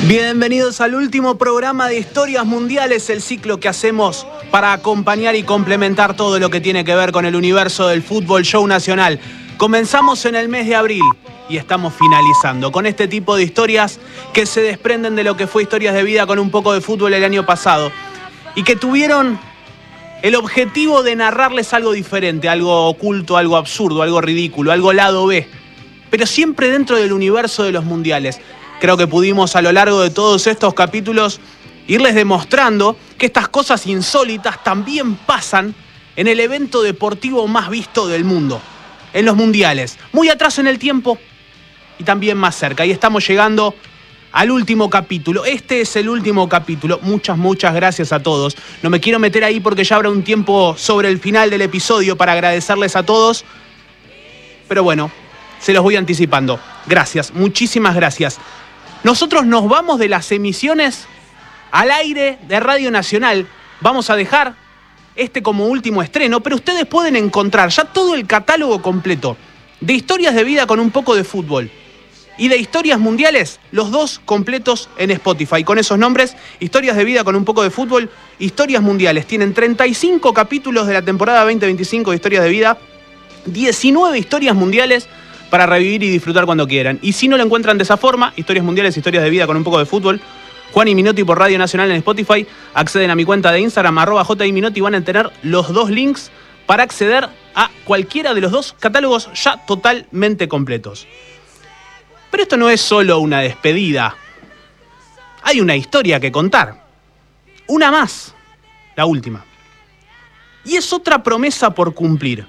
Bienvenidos al último programa de Historias Mundiales, el ciclo que hacemos para acompañar y complementar todo lo que tiene que ver con el universo del fútbol show nacional. Comenzamos en el mes de abril y estamos finalizando con este tipo de historias que se desprenden de lo que fue Historias de Vida con un poco de fútbol el año pasado y que tuvieron el objetivo de narrarles algo diferente, algo oculto, algo absurdo, algo ridículo, algo lado B, pero siempre dentro del universo de los mundiales. Creo que pudimos a lo largo de todos estos capítulos irles demostrando que estas cosas insólitas también pasan en el evento deportivo más visto del mundo, en los mundiales, muy atrás en el tiempo y también más cerca. Y estamos llegando al último capítulo. Este es el último capítulo. Muchas gracias a todos. No me quiero meter ahí porque ya habrá un tiempo sobre el final del episodio para agradecerles a todos. Pero bueno, se los voy anticipando. Gracias, muchísimas gracias. Nosotros nos vamos de las emisiones al aire de Radio Nacional. Vamos a dejar este como último estreno, pero ustedes pueden encontrar ya todo el catálogo completo de Historias de Vida con un poco de fútbol y de Historias Mundiales, los dos completos en Spotify. Con esos nombres, Historias de Vida con un poco de fútbol, Historias Mundiales. Tienen 35 capítulos de la temporada 2025 de Historias de Vida, 19 historias mundiales para revivir y disfrutar cuando quieran. Y si no lo encuentran de esa forma, Historias Mundiales, Historias de Vida con un poco de fútbol, Juan y Minotti por Radio Nacional en Spotify, acceden a mi cuenta de Instagram, @JMinotti, y van a tener los dos links para acceder a cualquiera de los dos catálogos ya totalmente completos. Pero esto no es solo una despedida. Hay una historia que contar. Una más, la última. Y es otra promesa por cumplir.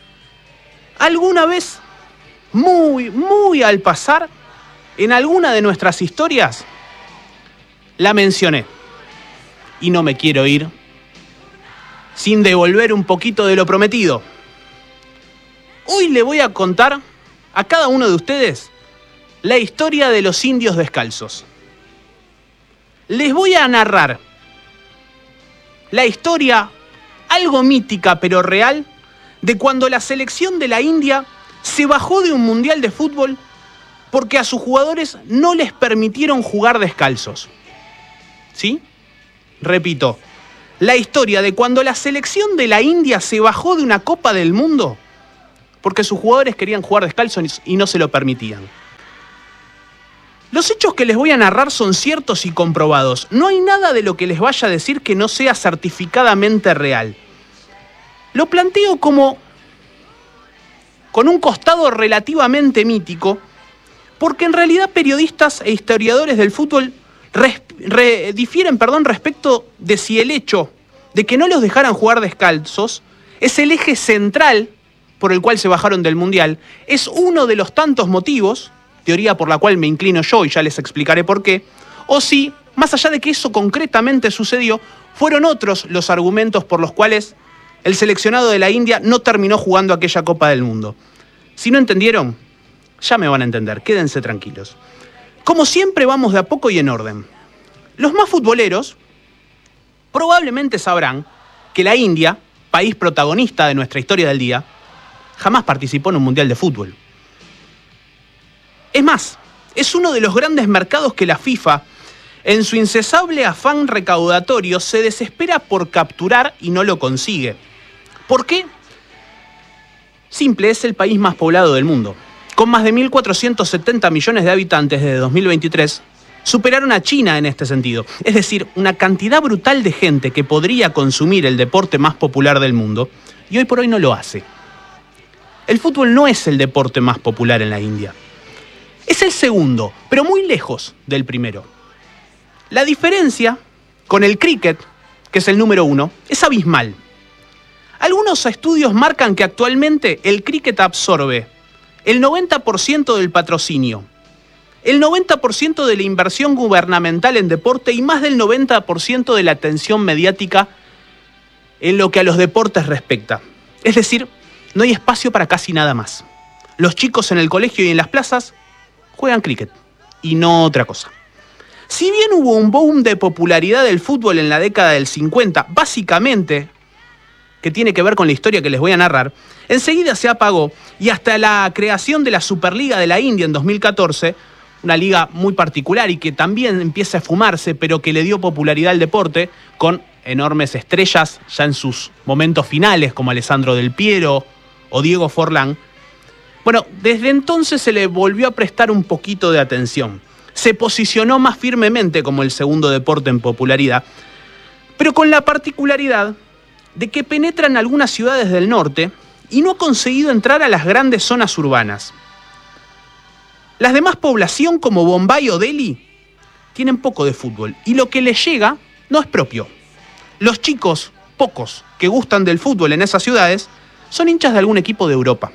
Alguna vez, muy al pasar, en alguna de nuestras historias, la mencioné. Y no me quiero ir sin devolver un poquito de lo prometido. Hoy le voy a contar a cada uno de ustedes la historia de los indios descalzos. Les voy a narrar la historia, algo mítica pero real, de cuando la selección de la India se bajó de un mundial de fútbol porque a sus jugadores no les permitieron jugar descalzos. ¿Sí? Repito, la historia de cuando la selección de la India se bajó de una Copa del Mundo porque sus jugadores querían jugar descalzos y no se lo permitían. Los hechos que les voy a narrar son ciertos y comprobados. No hay nada de lo que les vaya a decir que no sea certificadamente real. Lo planteo como con un costado relativamente mítico, porque en realidad periodistas e historiadores del fútbol difieren respecto de si el hecho de que no los dejaran jugar descalzos es el eje central por el cual se bajaron del Mundial, es uno de los tantos motivos, teoría por la cual me inclino yo y ya les explicaré por qué, o si, más allá de que eso concretamente sucedió, fueron otros los argumentos por los cuales el seleccionado de la India no terminó jugando aquella Copa del Mundo. Si no entendieron, ya me van a entender, quédense tranquilos. Como siempre vamos de a poco y en orden. Los más futboleros probablemente sabrán que la India, país protagonista de nuestra historia del día, jamás participó en un mundial de fútbol. Es más, es uno de los grandes mercados que la FIFA, en su incesable afán recaudatorio, se desespera por capturar y no lo consigue. ¿Por qué? Simple, es el país más poblado del mundo. Con más de 1.470 millones de habitantes desde 2023, superaron a China en este sentido. Es decir, una cantidad brutal de gente que podría consumir el deporte más popular del mundo, y hoy por hoy no lo hace. El fútbol no es el deporte más popular en la India. Es el segundo, pero muy lejos del primero. La diferencia con el cricket, que es el número 1, es abismal. Algunos estudios marcan que actualmente el cricket absorbe el 90% del patrocinio, el 90% de la inversión gubernamental en deporte y más del 90% de la atención mediática en lo que a los deportes respecta. Es decir, no hay espacio para casi nada más. Los chicos en el colegio y en las plazas juegan cricket y no otra cosa. Si bien hubo un boom de popularidad del fútbol en la década del 50, básicamente que tiene que ver con la historia que les voy a narrar, enseguida se apagó y hasta la creación de la Superliga de la India en 2014 una liga muy particular y que también empieza a esfumarse, pero que le dio popularidad al deporte con enormes estrellas ya en sus momentos finales, como Alessandro Del Piero o Diego Forlán. Bueno, desde entonces se le volvió a prestar un poquito de atención. Se posicionó más firmemente como el segundo deporte en popularidad, pero con la particularidad de que penetra en algunas ciudades del norte y no ha conseguido entrar a las grandes zonas urbanas. Las demás población, como Bombay o Delhi, tienen poco de fútbol y lo que les llega no es propio. Los chicos, pocos, que gustan del fútbol en esas ciudades, son hinchas de algún equipo de Europa.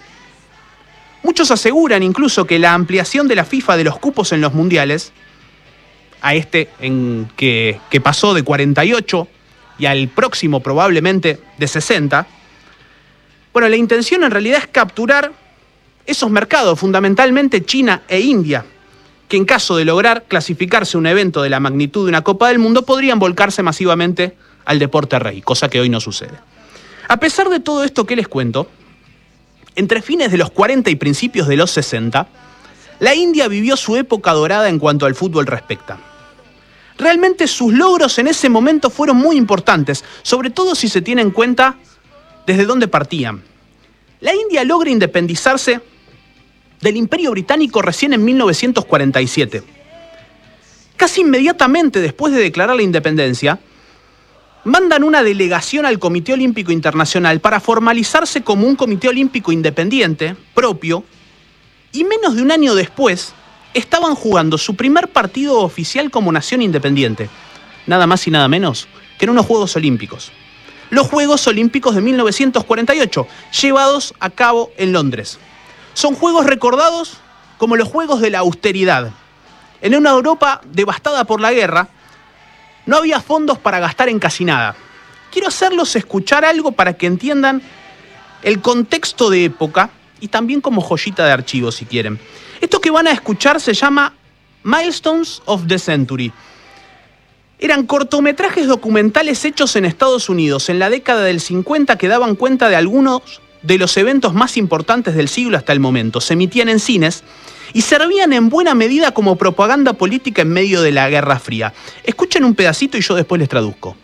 Muchos aseguran incluso que la ampliación de la FIFA de los cupos en los mundiales, a que pasó de 48 y al próximo probablemente de 60, bueno, la intención en realidad es capturar esos mercados, fundamentalmente China e India, que en caso de lograr clasificarse a un evento de la magnitud de una Copa del Mundo, podrían volcarse masivamente al deporte rey, cosa que hoy no sucede. A pesar de todo esto que les cuento, entre fines de los 40 y principios de los 60, la India vivió su época dorada en cuanto al fútbol respecta. Realmente sus logros en ese momento fueron muy importantes, sobre todo si se tiene en cuenta desde dónde partían. La India logra independizarse del Imperio Británico recién en 1947. Casi inmediatamente después de declarar la independencia, mandan una delegación al Comité Olímpico Internacional para formalizarse como un comité olímpico independiente, propio, y menos de un año después estaban jugando su primer partido oficial como nación independiente, nada más y nada menos que en unos Juegos Olímpicos. Los Juegos Olímpicos de 1948, llevados a cabo en Londres. Son juegos recordados como los Juegos de la Austeridad. En una Europa devastada por la guerra, no había fondos para gastar en casi nada. Quiero hacerlos escuchar algo para que entiendan el contexto de época y también como joyita de archivo, si quieren. Esto que van a escuchar se llama Milestones of the Century. Eran cortometrajes documentales hechos en Estados Unidos en la década del 50 que daban cuenta de algunos de los eventos más importantes del siglo hasta el momento. Se emitían en cines y servían en buena medida como propaganda política en medio de la Guerra Fría. Escuchen un pedacito y yo después les traduzco.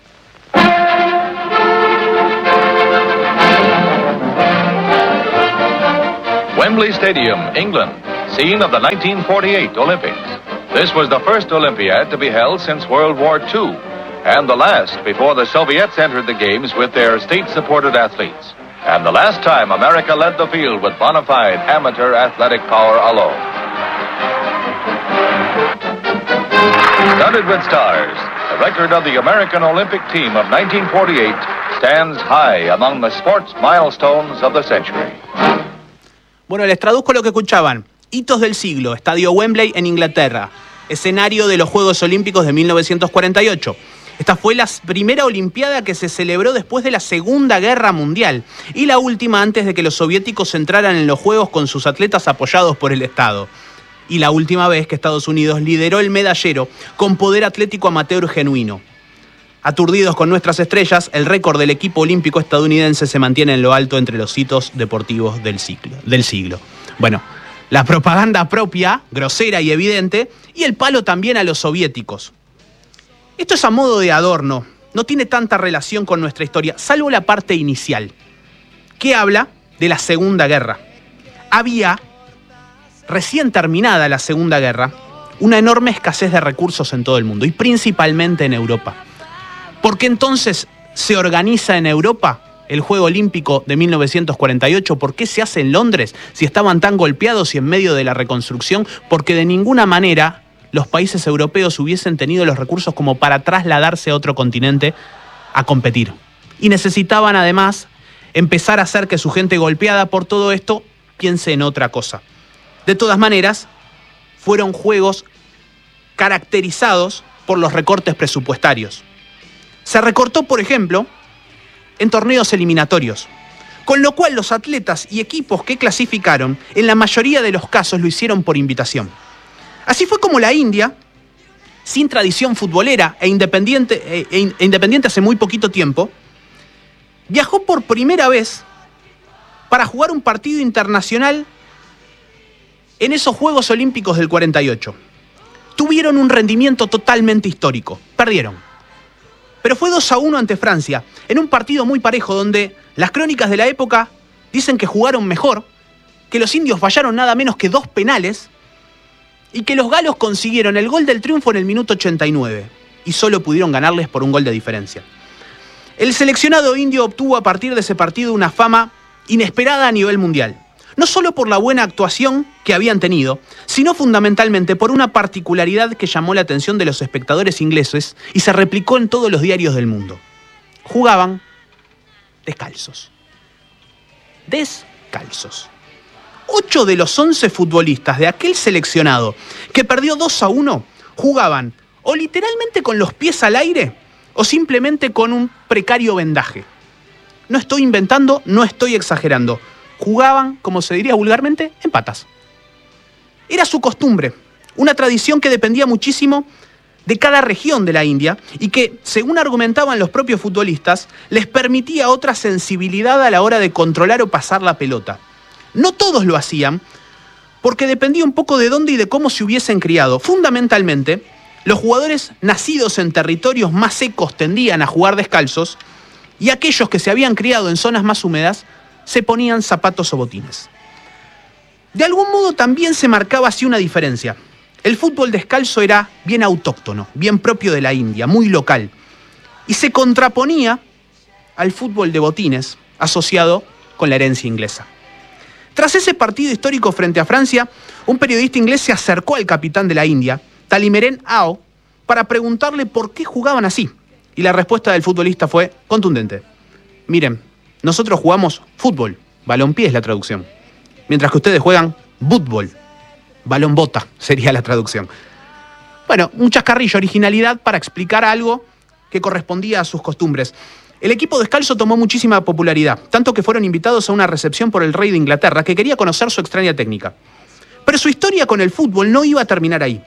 Wembley Stadium, England, scene of the 1948 Olympics. This was the first Olympiad to be held since World War II, and the last before the Soviets entered the Games with their state-supported athletes. And the last time America led the field with bona fide amateur athletic power alone. Studded with stars, the record of the American Olympic team of 1948 stands high among the sports milestones of the century. Bueno, les traduzco lo que escuchaban. Hitos del siglo, Estadio Wembley en Inglaterra, escenario de los Juegos Olímpicos de 1948. Esta fue la primera Olimpiada que se celebró después de la Segunda Guerra Mundial y la última antes de que los soviéticos entraran en los Juegos con sus atletas apoyados por el Estado. Y la última vez que Estados Unidos lideró el medallero con poder atlético amateur genuino. Aturdidos con nuestras estrellas, el récord del equipo olímpico estadounidense se mantiene en lo alto entre los hitos deportivos del siglo. Bueno, la propaganda propia, grosera y evidente, y el palo también a los soviéticos. Esto es a modo de adorno, no tiene tanta relación con nuestra historia, salvo la parte inicial, que habla de la Segunda Guerra. Había, recién terminada la Segunda Guerra, una enorme escasez de recursos en todo el mundo, y principalmente en Europa. ¿Por qué entonces se organiza en Europa el Juego Olímpico de 1948? ¿Por qué se hace en Londres si estaban tan golpeados y en medio de la reconstrucción? Porque de ninguna manera los países europeos hubiesen tenido los recursos como para trasladarse a otro continente a competir. Y necesitaban además empezar a hacer que su gente golpeada por todo esto piense en otra cosa. De todas maneras, fueron juegos caracterizados por los recortes presupuestarios. Se recortó, por ejemplo, en torneos eliminatorios, con lo cual los atletas y equipos que clasificaron, en la mayoría de los casos lo hicieron por invitación. Así fue como la India, sin tradición futbolera e independiente hace muy poquito tiempo, viajó por primera vez para jugar un partido internacional en esos Juegos Olímpicos del 48. Tuvieron un rendimiento totalmente histórico. Perdieron. Pero fue 2-1 ante Francia, en un partido muy parejo donde las crónicas de la época dicen que jugaron mejor, que los indios fallaron nada menos que 2 penales y que los galos consiguieron el gol del triunfo en el minuto 89 y solo pudieron ganarles por un gol de diferencia. El seleccionado indio obtuvo a partir de ese partido una fama inesperada a nivel mundial. No solo por la buena actuación que habían tenido, sino fundamentalmente por una particularidad que llamó la atención de los espectadores ingleses y se replicó en todos los diarios del mundo. Jugaban descalzos. Descalzos. 8 de los 11 futbolistas de aquel seleccionado que perdió 2-1 jugaban o literalmente con los pies al aire o simplemente con un precario vendaje. No estoy inventando, no estoy exagerando. Jugaban, como se diría vulgarmente, en patas. Era su costumbre, una tradición que dependía muchísimo de cada región de la India y que, según argumentaban los propios futbolistas, les permitía otra sensibilidad a la hora de controlar o pasar la pelota. No todos lo hacían, porque dependía un poco de dónde y de cómo se hubiesen criado. Fundamentalmente, los jugadores nacidos en territorios más secos tendían a jugar descalzos y aquellos que se habían criado en zonas más húmedas se ponían zapatos o botines. De algún modo también se marcaba así una diferencia. El fútbol descalzo era bien autóctono, bien propio de la India, muy local, y se contraponía al fútbol de botines asociado con la herencia inglesa. Tras ese partido histórico frente a Francia, un periodista inglés se acercó al capitán de la India, Talimeren Ao, para preguntarle por qué jugaban así. Y la respuesta del futbolista fue contundente. Miren, nosotros jugamos fútbol, balompié es la traducción, mientras que ustedes juegan bútbol, balón bota sería la traducción. Bueno, un chascarrillo, originalidad para explicar algo que correspondía a sus costumbres. El equipo descalzo tomó muchísima popularidad, tanto que fueron invitados a una recepción por el rey de Inglaterra, que quería conocer su extraña técnica. Pero su historia con el fútbol no iba a terminar ahí.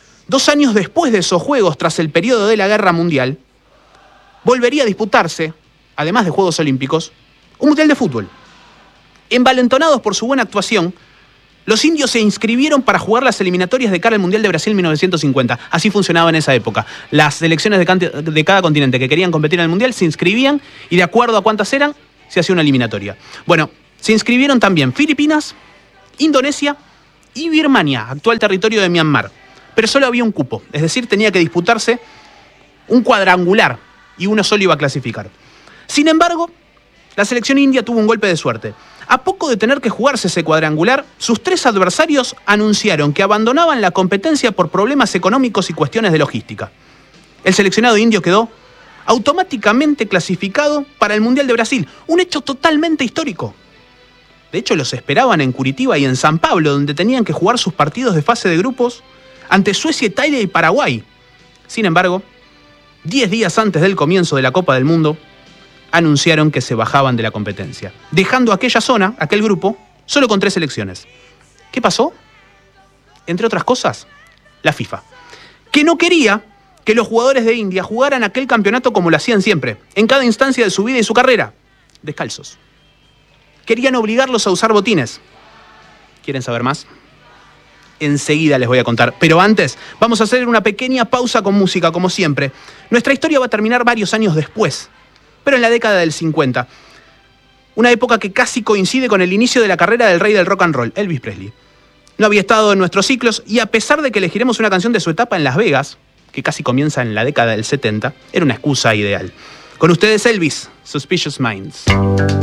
2 años después de esos juegos, tras el periodo de la Guerra Mundial, volvería a disputarse, además de Juegos Olímpicos, un Mundial de Fútbol. Envalentonados por su buena actuación, los indios se inscribieron para jugar las eliminatorias de cara al Mundial de Brasil 1950. Así funcionaba en esa época. Las selecciones de cada continente que querían competir en el Mundial se inscribían y de acuerdo a cuántas eran, se hacía una eliminatoria. Bueno, se inscribieron también Filipinas, Indonesia y Birmania, actual territorio de Myanmar. Pero solo había un cupo, es decir, tenía que disputarse un cuadrangular y uno solo iba a clasificar. Sin embargo, la selección india tuvo un golpe de suerte. A poco de tener que jugarse ese cuadrangular, sus 3 adversarios anunciaron que abandonaban la competencia por problemas económicos y cuestiones de logística. El seleccionado indio quedó automáticamente clasificado para el Mundial de Brasil, un hecho totalmente histórico. De hecho, los esperaban en Curitiba y en San Pablo, donde tenían que jugar sus partidos de fase de grupos ante Suecia, Italia y Paraguay. Sin embargo, 10 días antes del comienzo de la Copa del Mundo, anunciaron que se bajaban de la competencia, dejando aquella zona, aquel grupo, solo con 3 selecciones. ¿Qué pasó? Entre otras cosas, la FIFA, que no quería que los jugadores de India jugaran aquel campeonato como lo hacían siempre, en cada instancia de su vida y su carrera, descalzos. Querían obligarlos a usar botines. ¿Quieren saber más? Enseguida les voy a contar. Pero antes, vamos a hacer una pequeña pausa con música, como siempre. Nuestra historia va a terminar varios años después, pero en la década del 50. Una época que casi coincide con el inicio de la carrera del rey del rock and roll, Elvis Presley. No había estado en nuestros ciclos y a pesar de que elegiremos una canción de su etapa en Las Vegas, que casi comienza en la década del 70, era una excusa ideal. Con ustedes Elvis, Suspicious Minds.